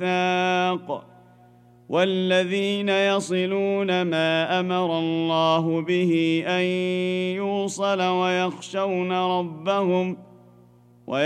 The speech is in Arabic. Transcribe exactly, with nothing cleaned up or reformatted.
الميثاق والذين يصلون ما أمر الله به أن يوصل ويخشون ربهم